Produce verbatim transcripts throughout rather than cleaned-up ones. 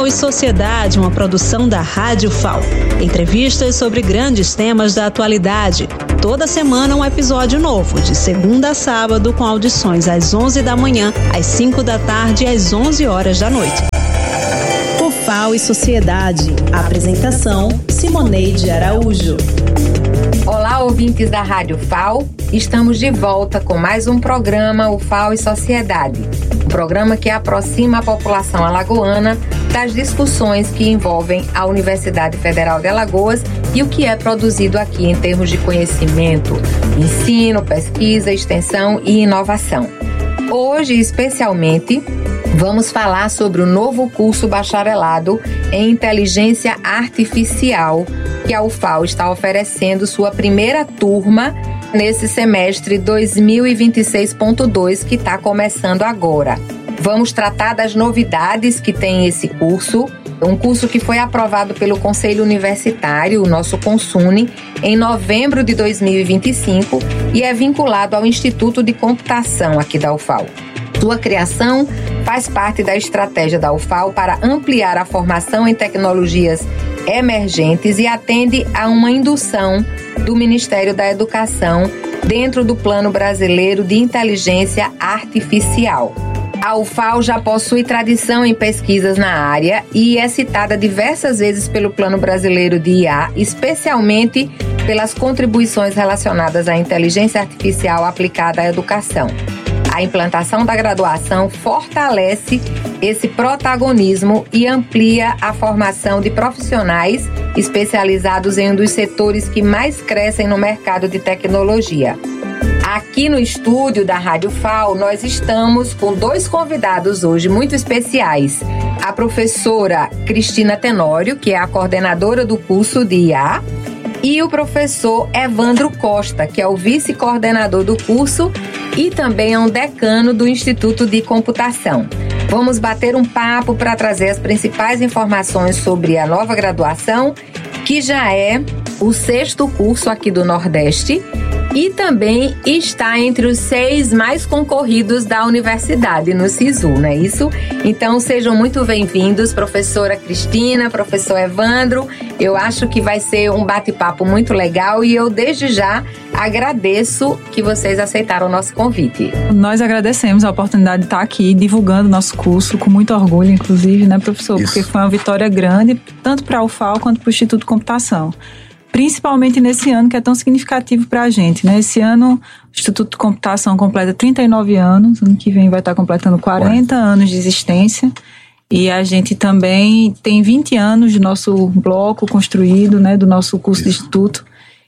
Fal e Sociedade, uma produção da Rádio Fal. Entrevistas sobre grandes temas da atualidade. Toda semana um episódio novo, de segunda a sábado, com audições às onze da manhã, às cinco da tarde e às onze horas da noite. O Fal e Sociedade. Apresentação: Simoneide Araújo. Olá, ouvintes da Rádio Fal. Estamos de volta com mais um programa, o Fal e Sociedade. Um programa que aproxima a população alagoana das discussões que envolvem a Universidade Federal de Alagoas e o que é produzido aqui em termos de conhecimento, ensino, pesquisa, extensão e inovação. Hoje, especialmente, vamos falar sobre o novo curso bacharelado em Inteligência Artificial que a U F A L está oferecendo sua primeira turma nesse semestre dois mil e vinte e seis ponto dois que está começando agora. Vamos tratar das novidades que tem esse curso, um curso que foi aprovado pelo Conselho Universitário, o nosso CONSUNE, em novembro de dois mil e vinte e cinco e é vinculado ao Instituto de Computação aqui da U F A L. Sua criação faz parte da estratégia da U F A L para ampliar a formação em tecnologias emergentes e atende a uma indução do Ministério da Educação dentro do Plano Brasileiro de Inteligência Artificial. A U F A L já possui tradição em pesquisas na área e é citada diversas vezes pelo Plano Brasileiro de I A, especialmente pelas contribuições relacionadas à inteligência artificial aplicada à educação. A implantação da graduação fortalece esse protagonismo e amplia a formação de profissionais especializados em um dos setores que mais crescem no mercado de tecnologia. Aqui no estúdio da Rádio F A L, nós estamos com dois convidados hoje muito especiais. A professora Cristina Tenório, que é a coordenadora do curso de I A, e o professor Evandro Costa, que é o vice-coordenador do curso e também é um decano do Instituto de Computação. Vamos bater um papo para trazer as principais informações sobre a nova graduação, que já é o sexto curso aqui do Nordeste e também está entre os seis mais concorridos da universidade, no SISU, não é isso? Então sejam muito bem-vindos, professora Cristina, professor Evandro. Eu acho que vai ser um bate-papo muito legal e eu desde já agradeço que vocês aceitaram o nosso convite. Nós agradecemos a oportunidade de estar aqui divulgando o nosso curso, com muito orgulho, inclusive, né, professor? Isso. Porque foi uma vitória grande, tanto para a U F A L quanto para o Instituto de Computação. Principalmente nesse ano que é tão significativo para a gente, né? Esse ano o Instituto de Computação completa trinta e nove anos, ano que vem vai estar completando quarenta anos de existência. E a gente também tem vinte anos de nosso bloco construído, né? Do nosso curso Isso. de Instituto.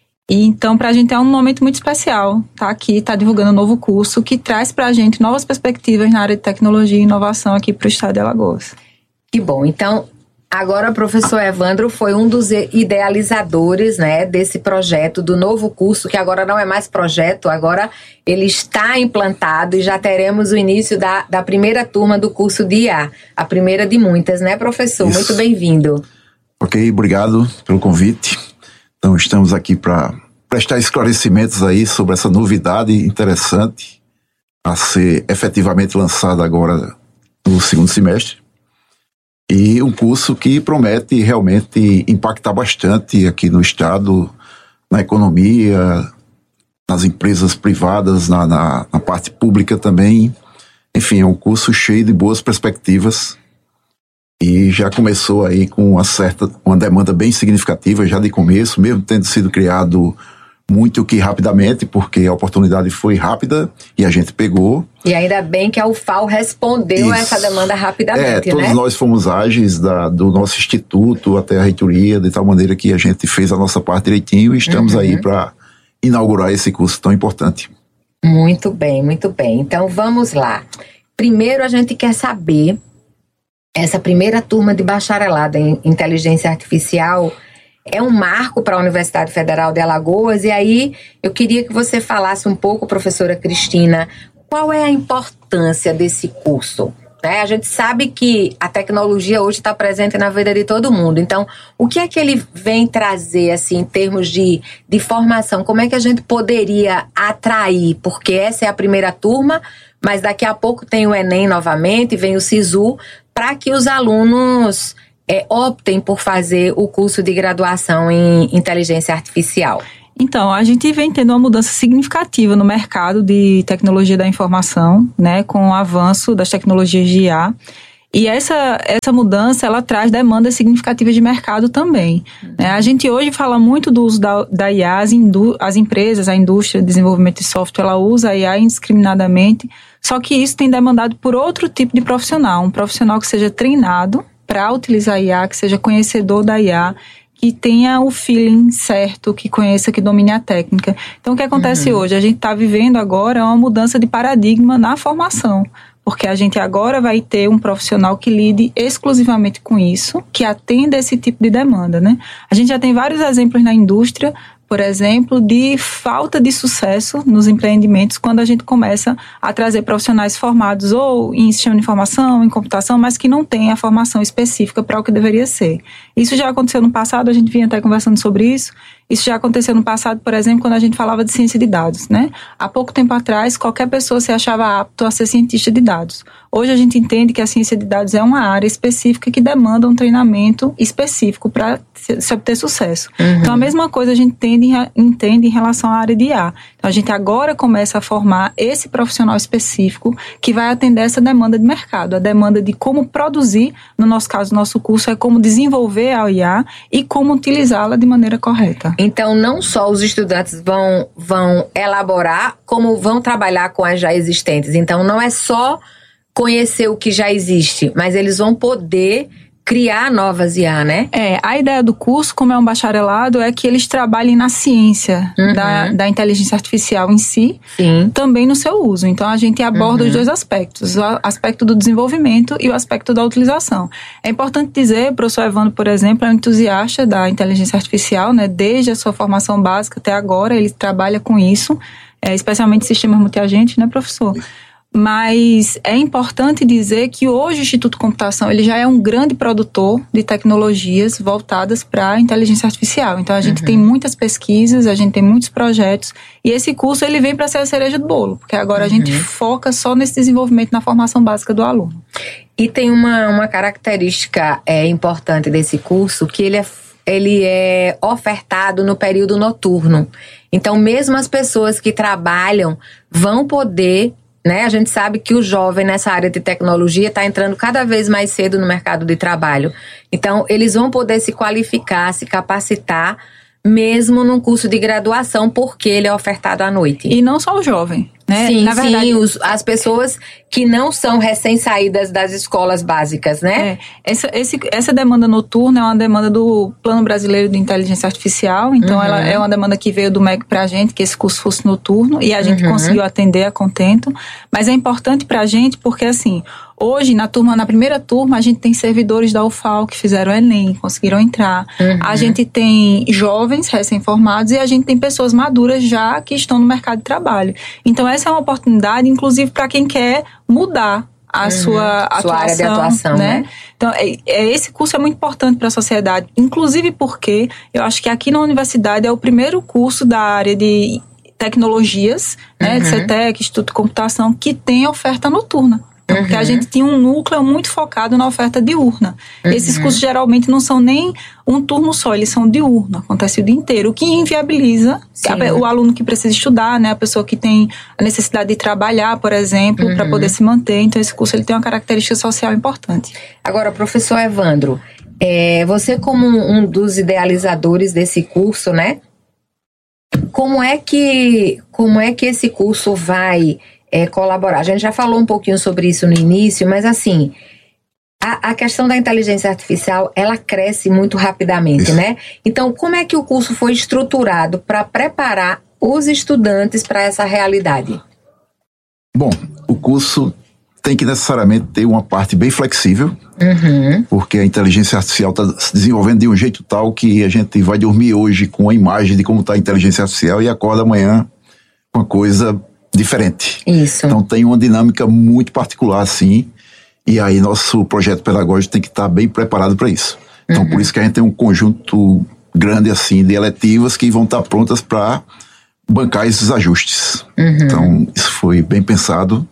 E então, para a gente é um momento muito especial estar aqui, estar divulgando um novo curso que traz para a gente novas perspectivas na área de tecnologia e inovação aqui para o estado de Alagoas. Que bom. Então, agora o professor Evandro foi um dos idealizadores, né, desse projeto, do novo curso, que agora não é mais projeto, agora ele está implantado e já teremos o início da, da primeira turma do curso de I A, a primeira de muitas, né, professor? Isso. Muito bem-vindo. Ok, obrigado pelo convite. Então, estamos aqui para prestar esclarecimentos aí sobre essa novidade interessante a ser efetivamente lançada agora no segundo semestre. E um curso que promete realmente impactar bastante aqui no estado, na economia, nas empresas privadas, na, na, na parte pública também. Enfim, é um curso cheio de boas perspectivas e já começou aí com uma certa, uma demanda bem significativa já de começo, mesmo tendo sido criado muito que rapidamente, porque a oportunidade foi rápida e a gente pegou. E ainda bem que a U F A L respondeu Isso. a essa demanda rapidamente, é, todos né? nós fomos ágeis da, do nosso instituto até a reitoria, de tal maneira que a gente fez a nossa parte direitinho e estamos uhum. aí para inaugurar esse curso tão importante. Muito bem, muito bem. Então vamos lá. Primeiro a gente quer saber, essa primeira turma de bacharelado em inteligência artificial é um marco para a Universidade Federal de Alagoas, e aí eu queria que você falasse um pouco, professora Cristina, qual é a importância desse curso? né? A gente sabe que a tecnologia hoje está presente na vida de todo mundo. Então, o que é que ele vem trazer, assim, em termos de, de formação? Como é que a gente poderia atrair? Porque essa é a primeira turma, mas daqui a pouco tem o Enem novamente, vem o SISU, para que os alunos é, optem por fazer o curso de graduação em inteligência artificial. Então, a gente vem tendo uma mudança significativa no mercado de tecnologia da informação, né, com o avanço das tecnologias de I A. E essa, essa mudança, ela traz demandas significativas de mercado também. Uhum. Né? A gente hoje fala muito do uso da, da I A, as, indú- as empresas, a indústria de desenvolvimento de software, ela usa a I A indiscriminadamente, só que isso tem demandado por outro tipo de profissional, um profissional que seja treinado para utilizar a I A, que seja conhecedor da I A, que tenha o feeling certo, que conheça, que domine a técnica. Então, o que acontece uhum. hoje? A gente está vivendo agora uma mudança de paradigma na formação, porque a gente agora vai ter um profissional que lide exclusivamente com isso, que atenda esse tipo de demanda, né? A gente já tem vários exemplos na indústria, por exemplo, de falta de sucesso nos empreendimentos quando a gente começa a trazer profissionais formados ou em sistema de informação, em computação, mas que não têm a formação específica para o que deveria ser. Isso já aconteceu no passado, a gente vinha até conversando sobre isso. Isso já aconteceu no passado, por exemplo, quando a gente falava de ciência de dados, né? Há pouco tempo atrás, qualquer pessoa se achava apto a ser cientista de dados. Hoje a gente entende que a ciência de dados é uma área específica que demanda um treinamento específico para se obter sucesso. Uhum. Então, a mesma coisa a gente entende, entende em relação à área de I A. Então, a gente agora começa a formar esse profissional específico que vai atender essa demanda de mercado, a demanda de como produzir, no nosso caso, nosso curso é como desenvolver a I A e como utilizá-la de maneira correta. Então, não só os estudantes vão, vão elaborar, como vão trabalhar com as já existentes. Então, não é só conhecer o que já existe, mas eles vão poder criar novas I A, né? É, a ideia do curso, como é um bacharelado, é que eles trabalhem na ciência uhum. da, da inteligência artificial em si, Sim. também no seu uso. Então, a gente aborda uhum. os dois aspectos, o aspecto do desenvolvimento e o aspecto da utilização. É importante dizer, o professor Evandro, por exemplo, é um entusiasta da inteligência artificial, né? Desde a sua formação básica até agora, ele trabalha com isso, é, especialmente sistemas multiagentes, né, professor? Mas é importante dizer que hoje o Instituto Computação ele já é um grande produtor de tecnologias voltadas para a inteligência artificial. Então, a gente uhum. tem muitas pesquisas, a gente tem muitos projetos, e esse curso ele vem para ser a cereja do bolo, porque agora uhum. a gente foca só nesse desenvolvimento na formação básica do aluno. E tem uma, uma característica é, importante desse curso, que ele é, ele é ofertado no período noturno. Então, mesmo as pessoas que trabalham vão poder... Né? A gente sabe que o jovem nessa área de tecnologia está entrando cada vez mais cedo no mercado de trabalho. Então, eles vão poder se qualificar, se capacitar, mesmo num curso de graduação, porque ele é ofertado à noite. E não só o jovem, né? Sim, Na verdade, sim, os, as pessoas que não são recém-saídas das escolas básicas, né? É, essa, esse, essa demanda noturna é uma demanda do Plano Brasileiro de Inteligência Artificial, então uhum. ela é uma demanda que veio do M E C pra gente, que esse curso fosse noturno, e a gente uhum. conseguiu atender a contento, mas é importante pra gente porque, assim, hoje, na turma, na primeira turma, a gente tem servidores da U F A L que fizeram o Enem, conseguiram entrar. Uhum. A gente tem jovens recém-formados e a gente tem pessoas maduras já que estão no mercado de trabalho. Então, essa é uma oportunidade, inclusive, para quem quer mudar a uhum. sua atuação. Sua área de atuação, né? né? Então, é, é, esse curso é muito importante para a sociedade, inclusive porque eu acho que aqui na universidade é o primeiro curso da área de tecnologias, né, uhum. de CETEC, Instituto de Computação, que tem oferta noturna. Então, porque uhum. a gente tinha um núcleo muito focado na oferta diurna. Uhum. Esses cursos geralmente não são nem um turno só, eles são diurno, acontece o dia inteiro, o que inviabiliza a, o aluno que precisa estudar, né, a pessoa que tem a necessidade de trabalhar, por exemplo, uhum. para poder se manter. Então, esse curso ele tem uma característica social importante. Agora, professor Evandro, é, você como um dos idealizadores desse curso, né, como é que, como é que esse curso vai... É, colaborar. A gente já falou um pouquinho sobre isso no início, mas assim, a, a questão da inteligência artificial, ela cresce muito rapidamente, isso. né? Então, como é que o curso foi estruturado para preparar os estudantes para essa realidade? Bom, o curso tem que necessariamente ter uma parte bem flexível, uhum. porque a inteligência artificial está se desenvolvendo de um jeito tal que a gente vai dormir hoje com a imagem de como está a inteligência artificial e acorda amanhã com uma coisa diferente. Isso. Então tem uma dinâmica muito particular, assim, E aí nosso projeto pedagógico tem que estar bem preparado para isso. Então, uhum. por isso que a gente tem um conjunto grande assim de eletivas que vão estar prontas para bancar esses ajustes. Uhum. Então, isso foi bem pensado.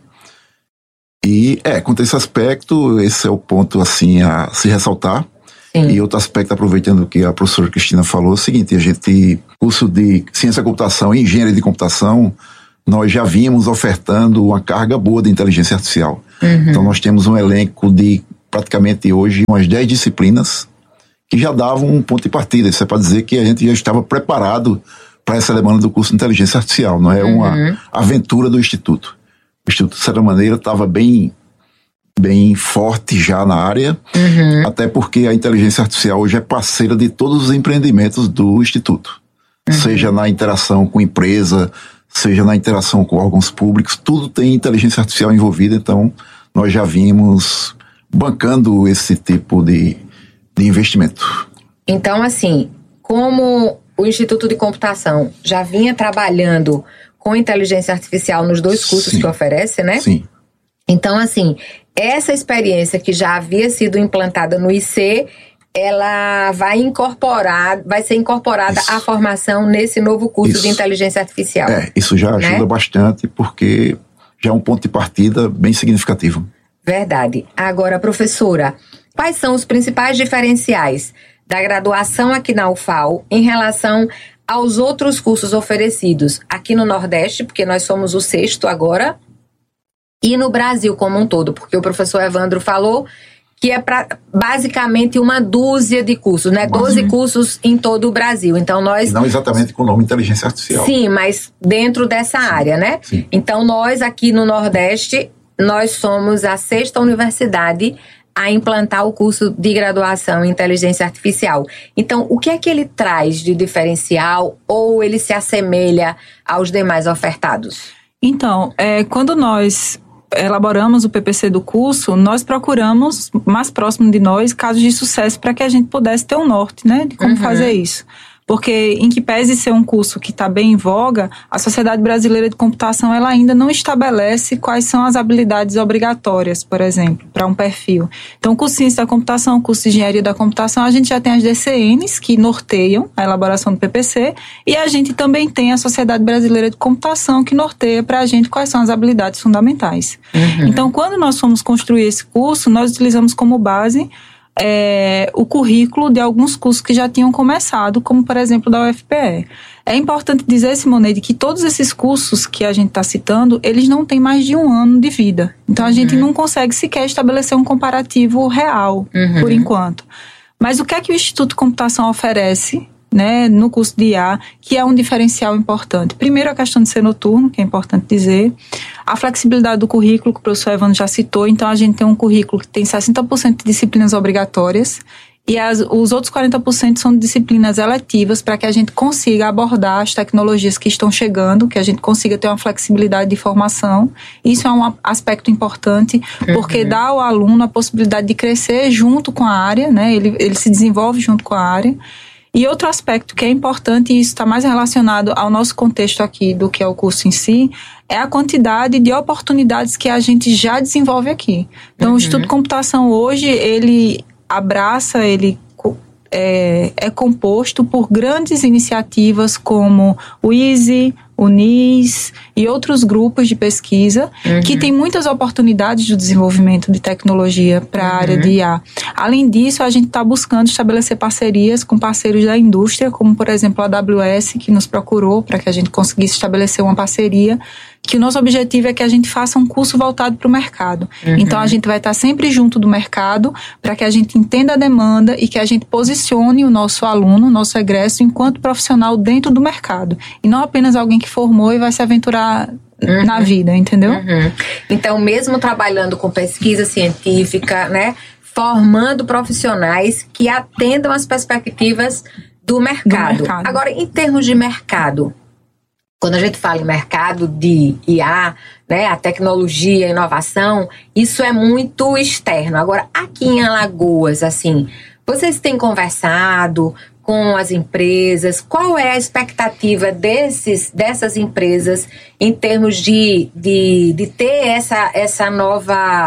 E, é, quanto a esse aspecto, esse é o ponto assim a se ressaltar. Sim. E outro aspecto, aproveitando o que a professora Cristina falou, é o seguinte: a gente, curso de Ciência da Computação e Engenharia de Computação, nós já vínhamos ofertando uma carga boa de inteligência artificial. Uhum. Então nós temos um elenco de praticamente hoje umas dez disciplinas que já davam um ponto de partida. Isso é para dizer que a gente já estava preparado para essa demanda do curso de inteligência artificial. Não é uma uhum. aventura do Instituto. O Instituto, de certa maneira, estava bem, bem forte já na área, uhum. até porque a inteligência artificial hoje é parceira de todos os empreendimentos do Instituto. Uhum. Seja na interação com empresa, seja na interação com órgãos públicos, tudo tem inteligência artificial envolvida. Então nós já vimos bancando esse tipo de, de investimento. Então, assim, como o Instituto de Computação já vinha trabalhando com inteligência artificial nos dois cursos Sim. que oferece, né? Sim. Então, assim, essa experiência que já havia sido implantada no I C, ela vai incorporar, vai ser incorporada isso. à formação nesse novo curso isso. de inteligência artificial. É, isso já ajuda né? bastante, porque já é um ponto de partida bem significativo. Verdade. Agora, professora, quais são os principais diferenciais da graduação aqui na U F A L em relação aos outros cursos oferecidos aqui no Nordeste, porque nós somos o sexto agora, e no Brasil como um todo, porque o professor Evandro falou que é pra, basicamente uma dúzia de cursos, né? doze cursos em todo o Brasil. Então nós... E não exatamente com o nome inteligência artificial. Sim, mas dentro dessa sim, área, né? Sim. Então nós aqui no Nordeste, nós somos a sexta universidade a implantar o curso de graduação em inteligência artificial. Então, o que é que ele traz de diferencial ou ele se assemelha aos demais ofertados? Então, é, quando nós elaboramos o P P C do curso, nós procuramos, mais próximo de nós, casos de sucesso para que a gente pudesse ter um norte, né, de como uhum. fazer isso. Porque, em que pese ser um curso que está bem em voga, a Sociedade Brasileira de Computação ela ainda não estabelece quais são as habilidades obrigatórias, por exemplo, para um perfil. Então, o curso de Ciência da Computação, o curso de Engenharia da Computação, a gente já tem as D C Ns que norteiam a elaboração do P P C, e a gente também tem a Sociedade Brasileira de Computação que norteia para a gente quais são as habilidades fundamentais. Uhum. Então, quando nós fomos construir esse curso, nós utilizamos como base É, o currículo de alguns cursos que já tinham começado, como por exemplo da U F P E. É importante dizer, Simoneide, que todos esses cursos que a gente está citando, eles não têm mais de um ano de vida. Então a uhum. gente não consegue sequer estabelecer um comparativo real, uhum. por enquanto. Mas o que é que o Instituto de Computação oferece, né, no curso de I A, que é um diferencial importante? Primeiro, a questão de ser noturno, que é importante dizer. A flexibilidade do currículo, que o professor Evandro já citou. Então, a gente tem um currículo que tem sessenta por cento de disciplinas obrigatórias e as, os outros quarenta por cento são disciplinas eletivas para que a gente consiga abordar as tecnologias que estão chegando, que a gente consiga ter uma flexibilidade de formação. Isso é um aspecto importante, porque uhum. dá ao aluno a possibilidade de crescer junto com a área, né? Ele, ele se desenvolve junto com a área. E outro aspecto que é importante, e isso está mais relacionado ao nosso contexto aqui do que ao curso em si, é a quantidade de oportunidades que a gente já desenvolve aqui. Então, uhum. o Instituto de Computação hoje, ele abraça, ele é, é composto por grandes iniciativas como o I S E, o N I S e outros grupos de pesquisa uhum. que têm muitas oportunidades de desenvolvimento de tecnologia para a uhum. área de I A. Além disso, a gente está buscando estabelecer parcerias com parceiros da indústria, como, por exemplo, a A W S, que nos procurou para que a gente conseguisse estabelecer uma parceria, que o nosso objetivo é que a gente faça um curso voltado para o mercado. Uhum. Então, a gente vai estar sempre junto do mercado para que a gente entenda a demanda e que a gente posicione o nosso aluno, o nosso egresso, enquanto profissional dentro do mercado. E não apenas alguém que formou e vai se aventurar uhum. na vida, entendeu? Uhum. Então, mesmo trabalhando com pesquisa científica, né, formando profissionais que atendam as perspectivas do mercado. do mercado. Agora, em termos de mercado, quando a gente fala em mercado de I A, né, a tecnologia, a inovação, isso é muito externo. Agora, aqui em Alagoas, assim, vocês têm conversado com as empresas? Qual é a expectativa desses, dessas empresas em termos de, de, de ter essa, essa nova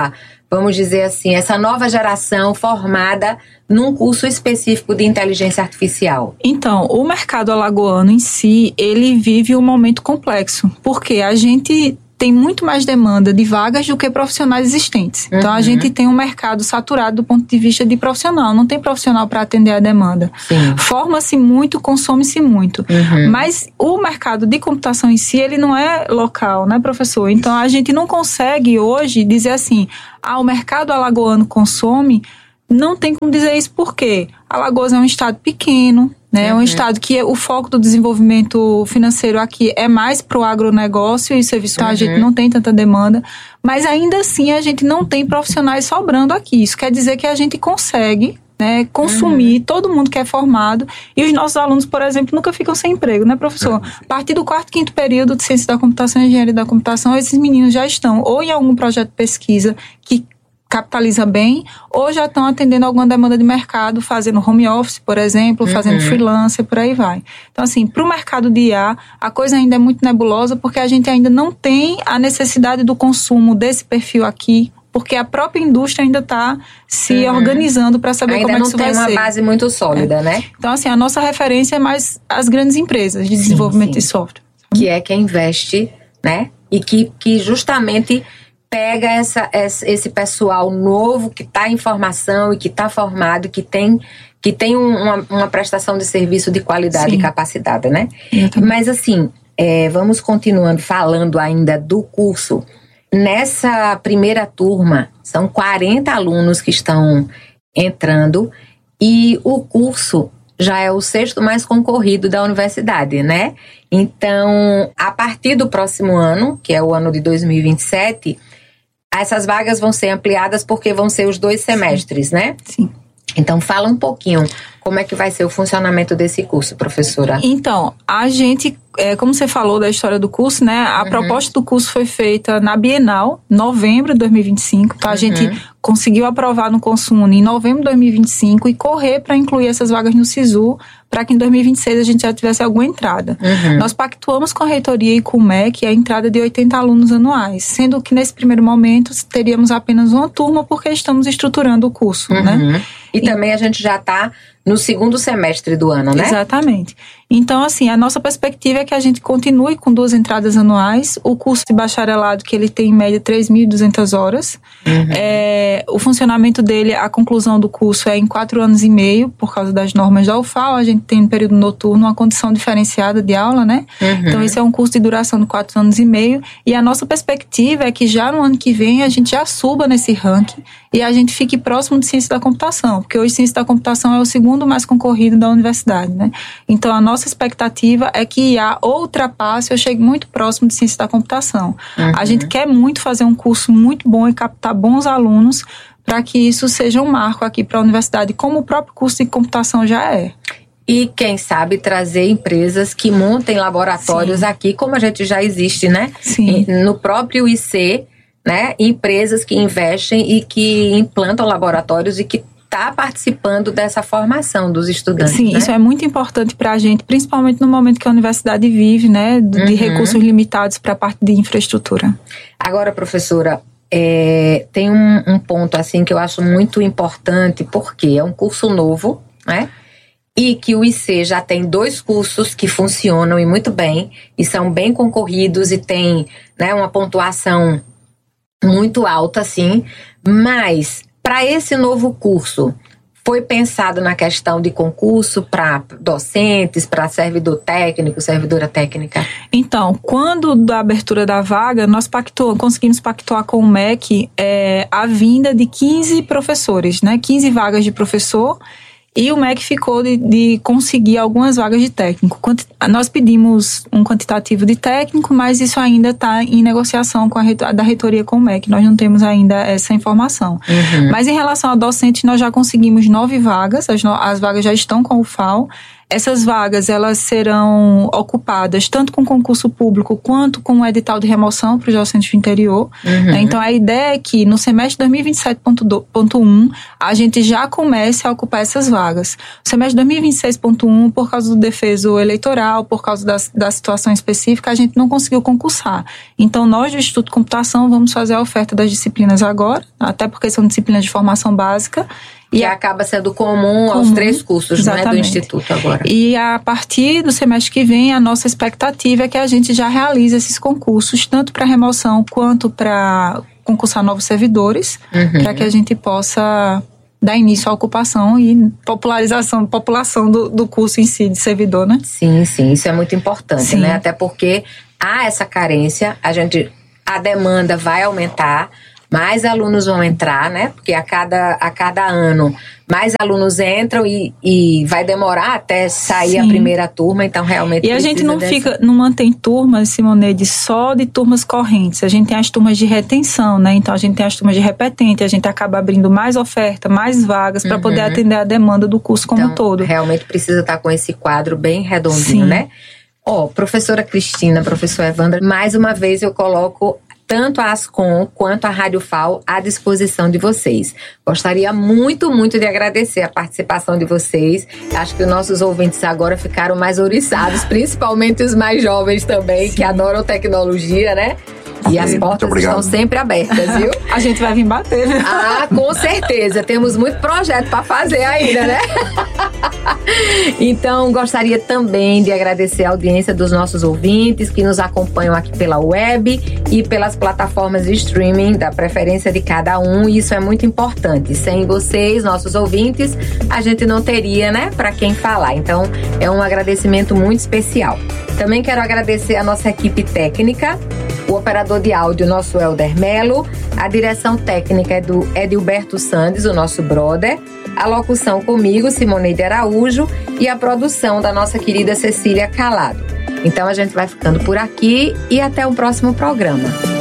vamos dizer assim, essa nova geração formada num curso específico de inteligência artificial? Então, o mercado alagoano em si, ele vive um momento complexo, porque a gente tem muito mais demanda de vagas do que profissionais existentes. Então, uhum. a gente tem um mercado saturado do ponto de vista de profissional. Não tem profissional para atender a demanda. Sim. Forma-se muito, consome-se muito. Uhum. Mas o mercado de computação em si, ele não é local, né, professor? Então, a gente não consegue hoje dizer assim, ah, o mercado alagoano consome. Não tem como dizer isso porque Alagoas é um estado pequeno, né? É um uhum. estado que o foco do desenvolvimento financeiro aqui é mais para o agronegócio e serviço uhum. a gente não tem tanta demanda, mas ainda assim a gente não tem profissionais sobrando aqui. Isso quer dizer que a gente consegue, né, consumir uhum. todo mundo que é formado e os nossos alunos, por exemplo, nunca ficam sem emprego, né, professor? A partir do quarto, quinto período de ciência da computação e engenharia da computação, esses meninos já estão ou em algum projeto de pesquisa que capitaliza bem, ou já estão atendendo alguma demanda de mercado, fazendo home office, por exemplo, fazendo uhum. freelancer, por aí vai. Então, assim, para o mercado de I A, a coisa ainda é muito nebulosa, porque a gente ainda não tem a necessidade do consumo desse perfil aqui, porque a própria indústria ainda está se uhum. organizando para saber ainda como é que isso vai ser. Ainda não tem uma base muito sólida, é. né? Então, assim, a nossa referência é mais as grandes empresas de desenvolvimento sim, sim. de software. Que é quem investe, né? E que, que justamente pega essa, esse pessoal novo que está em formação e que está formado, que tem, que tem uma, uma prestação de serviço de qualidade sim. e capacitada, né? Mas assim, é, vamos continuando falando ainda do curso. Nessa primeira turma, são quarenta alunos que estão entrando e o curso já é o sexto mais concorrido da universidade, né? Então, a partir do próximo ano, que é o ano de dois mil e vinte e sete, essas vagas vão ser ampliadas porque vão ser os dois semestres, sim. né? Sim. Então, fala um pouquinho como é que vai ser o funcionamento desse curso, professora. Então, a gente, é, como você falou da história do curso, né? A uhum. proposta do curso foi feita na Bienal, novembro de dois mil e vinte e cinco. Então, a uhum. gente conseguiu aprovar no Consune em novembro de dois mil e vinte e cinco e correr para incluir essas vagas no SISU, para que em dois mil e vinte e seis a gente já tivesse alguma entrada. Uhum. Nós pactuamos com a reitoria e com o M E C a entrada de oitenta alunos anuais, sendo que nesse primeiro momento teríamos apenas uma turma porque estamos estruturando o curso, uhum. né? E, e também a gente já está no segundo semestre do ano, né? Exatamente. Então, assim, a nossa perspectiva é que a gente continue com duas entradas anuais. O curso de bacharelado, que ele tem em média três mil e duzentas horas. Uhum. É, o funcionamento dele, a conclusão do curso é em quatro anos e meio, por causa das normas da U F A L. A gente tem no período noturno uma condição diferenciada de aula, né? Uhum. Então, esse é um curso de duração de quatro anos e meio. E a nossa perspectiva é que já no ano que vem a gente já suba nesse ranking e a gente fique próximo de ciência da computação, porque hoje ciência da computação é o segundo mais concorrido da universidade, né? Então, a nossa expectativa é que I A ultrapasse ou chegue muito próximo de ciência da computação. Uhum. A gente quer muito fazer um curso muito bom e captar bons alunos para que isso seja um marco aqui para a universidade, como o próprio curso de computação já é. E, quem sabe, trazer empresas que montem laboratórios Sim. aqui, como a gente já existe, né? Sim. No próprio I C, né? Empresas que investem e que implantam laboratórios e que está participando dessa formação dos estudantes. Sim, né? Isso é muito importante para a gente, principalmente no momento que a universidade vive, né? De uhum. recursos limitados para a parte de infraestrutura. Agora, professora, é, tem um, um ponto assim que eu acho muito importante, porque é um curso novo, né? E que o I C já tem dois cursos que funcionam e muito bem, e são bem concorridos e tem, né, uma pontuação muito alta, assim, mas para esse novo curso, foi pensado na questão de concurso para docentes, para servidor técnico, servidora técnica? Então, quando da abertura da vaga, nós pactuamos, conseguimos pactuar com o M E C é, a vinda de quinze professores, né? quinze vagas de professor. E o M E C ficou de, de conseguir algumas vagas de técnico. Quanti, nós pedimos um quantitativo de técnico, mas isso ainda está em negociação com a reitor, da reitoria com o M E C. Nós não temos ainda essa informação. Uhum. Mas em relação a docente, nós já conseguimos nove vagas. As, as vagas já estão com o F A L. Essas vagas, elas serão ocupadas tanto com concurso público quanto com o edital de remoção para os docentes do interior. Uhum. Então, a ideia é que no semestre dois mil e vinte e sete ponto um, a gente já comece a ocupar essas vagas. O semestre dois mil e vinte e seis ponto um, por causa do defeso eleitoral, por causa da, da situação específica, a gente não conseguiu concursar. Então, nós do Instituto de Computação vamos fazer a oferta das disciplinas agora, até porque são disciplinas de formação básica. E acaba sendo comum, comum aos três cursos, não é, do Instituto agora. E a partir do semestre que vem, a nossa expectativa é que a gente já realize esses concursos, tanto para remoção quanto para concursar novos servidores, uhum. para que a gente possa dar início à ocupação e popularização, população do, do curso em si, de servidor, né? Sim, sim, isso é muito importante, sim. né? Até porque há essa carência, a gente, a demanda vai aumentar, mais alunos vão entrar, né? Porque a cada, a cada ano mais alunos entram e, e vai demorar até sair Sim. a primeira turma, então realmente E a gente não dessa... fica, não mantém turmas, Simoneide, só de turmas correntes. A gente tem as turmas de retenção, né? Então a gente tem as turmas de repetente, a gente acaba abrindo mais oferta, mais vagas para uhum. poder atender a demanda do curso como então, um todo. Realmente precisa estar com esse quadro bem redondinho, Sim. né? Ó, oh, professora Cristina, professora Evandra, mais uma vez eu coloco tanto a Ascom quanto a Rádio F A U à disposição de vocês. Gostaria muito, muito de agradecer a participação de vocês. Acho que os nossos ouvintes agora ficaram mais ouriçados, principalmente os mais jovens também, Sim. que adoram tecnologia, né? E as portas estão sempre abertas, viu? A gente vai vir bater, viu? Ah, com certeza. Temos muito projeto para fazer ainda, né? Então, gostaria também de agradecer a audiência dos nossos ouvintes que nos acompanham aqui pela web e pelas plataformas de streaming, da preferência de cada um. E isso é muito importante. Sem vocês, nossos ouvintes, a gente não teria, né, para quem falar. Então, é um agradecimento muito especial. Também quero agradecer a nossa equipe técnica, o operador de áudio, nosso Helder Melo, a direção técnica é do Edilberto Sandes, o nosso brother, a locução comigo, Simoneide Araújo, e a produção da nossa querida Cecília Calado. Então a gente vai ficando por aqui e até o próximo programa.